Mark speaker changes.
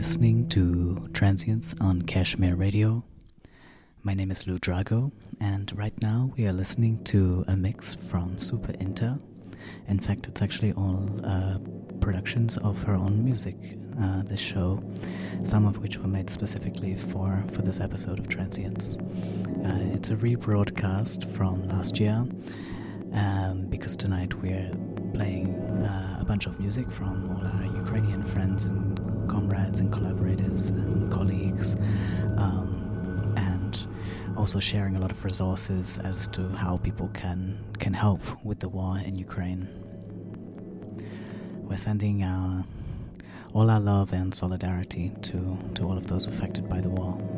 Speaker 1: listening to Transients on Kashmir Radio. My name is Lou Drago, and right now we are listening to a mix from Super Inter. In fact, it's actually all productions of her own music, this show, some of which were made specifically for this episode of Transients. It's a rebroadcast from last year, because tonight we're playing a bunch of music from all our Ukrainian friends and comrades and collaborators and colleagues, and also sharing a lot of resources as to how people can help with the war in Ukraine. We're sending all our love and solidarity to all of those affected by the war.